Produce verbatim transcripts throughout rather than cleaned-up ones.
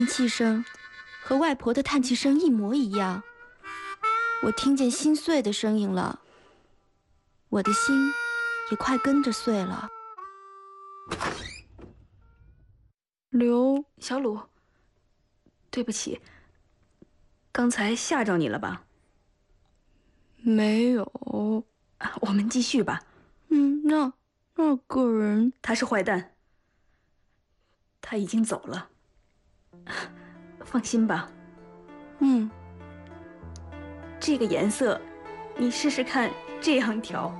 气声和外婆的叹气声一模一样，我听见心碎的声音了，我的心也快跟着碎了。 刘小鲁，对不起，刚才吓着你了吧？ 没有。 我们继续吧。 嗯，那那个人他是坏蛋，他已经走了。放心吧。 嗯， 这个颜色，你试试看，这样调。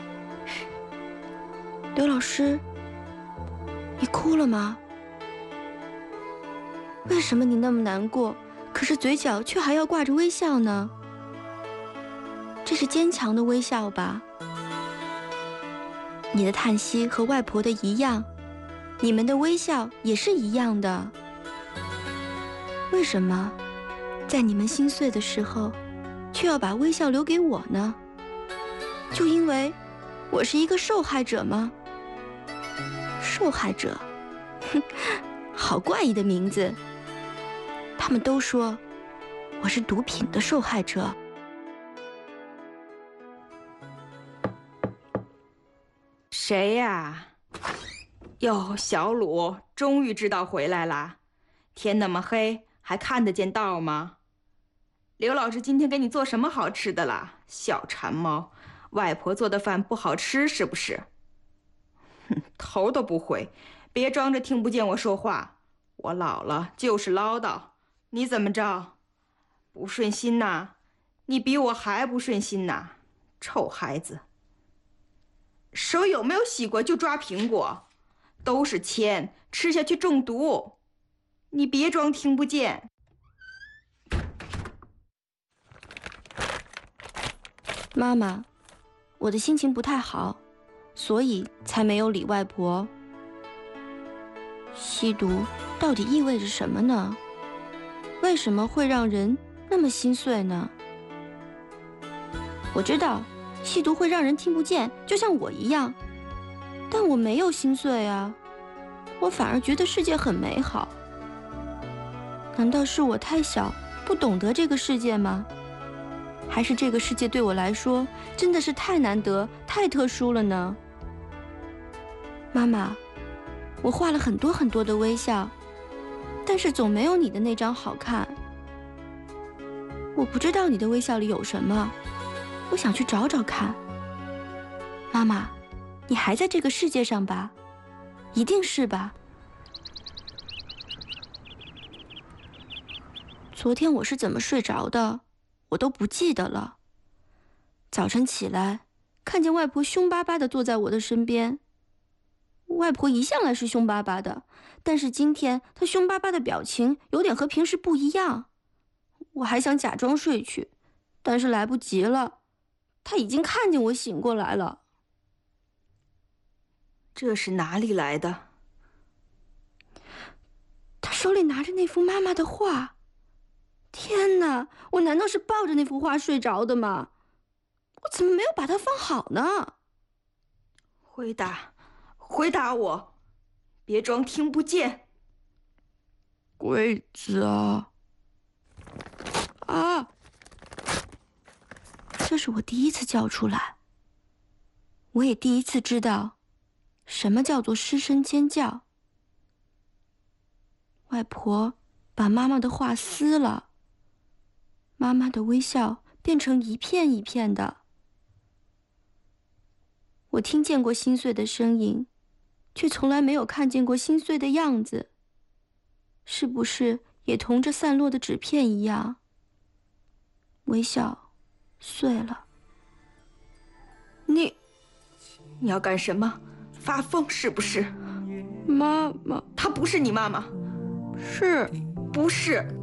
刘老师，你哭了吗？为什么你那么难过，可是嘴角却还要挂着微笑呢？这是坚强的微笑吧？你的叹息和外婆的一样，你们的微笑也是一样的。为什么在你们心碎的时候，却要把微笑留给我呢？就因为我是一个受害者吗？受害者，哼，好怪异的名字。他们都说我是毒品的受害者。 谁呀？哟，小鲁，终于知道回来啦！天那么黑，还看得见道吗？刘老师今天给你做什么好吃的啦？小馋猫，外婆做的饭不好吃是不是？哼，头都不回，别装着听不见我说话。我老了就是唠叨，你怎么着？不顺心呐？你比我还不顺心呐，臭孩子！手有没有洗过就抓苹果，都是铅，吃下去中毒。你别装听不见。 妈妈，我的心情不太好，所以才没有理外婆。吸毒到底意味着什么呢？为什么会让人那么心碎呢？我知道吸毒会让人听不见，就像我一样，但我没有心碎啊，我反而觉得世界很美好。难道是我太小，不懂得这个世界吗？还是这个世界对我来说真的是太难得、太特殊了呢？妈妈，我画了很多很多的微笑，但是总没有你的那张好看。我不知道你的微笑里有什么，我想去找找看。妈妈，你还在这个世界上吧？一定是吧？昨天我是怎么睡着的，我都不记得了。早晨起来，看见外婆凶巴巴地坐在我的身边。外婆一向来是凶巴巴的，但是今天她凶巴巴的表情有点和平时不一样。我还想假装睡去，但是来不及了，她已经看见我醒过来了。 这是哪里来的？ 她手里拿着那幅妈妈的画。天哪，我难道是抱着那幅画睡着的吗？我怎么没有把它放好呢？ 回答，回答我，别装听不见。 柜子啊！啊！这是我第一次叫出来，我也第一次知道什么叫做失声尖叫。外婆把妈妈的画撕了，妈妈的微笑变成一片一片的。我听见过心碎的声音，却从来没有看见过心碎的样子。是不是也同这散落的纸片一样，微笑碎了？ 你，你要干什么？发疯是不是？ 妈妈， 她不是你妈妈。 是， 不是？